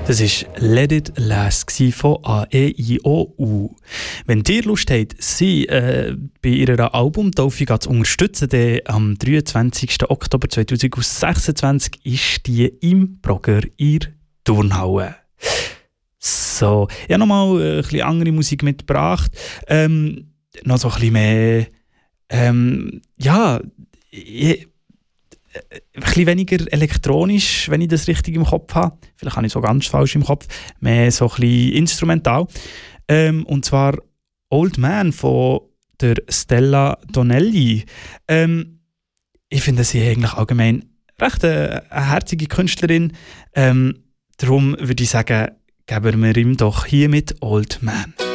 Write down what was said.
Das war «Let It Last» von A.E.I.O.U. Wenn ihr Lust habt, sie bei ihrer Albumtaufe zu unterstützen, dann am 23. Oktober 2026 ist die im Brogger in der Turnhalle. So, ich habe nochmal ein bisschen andere Musik mitgebracht. Noch so ein bisschen mehr... ein bisschen weniger elektronisch, wenn ich das richtig im Kopf habe. Vielleicht habe ich es so ganz falsch im Kopf. Mehr so ein bisschen instrumental. Und zwar «Old Man» von der Stella Donnelly. Ich finde sie eigentlich allgemein recht eine herzige Künstlerin. Darum würde ich sagen, geben wir ihm doch hier mit «Old Man».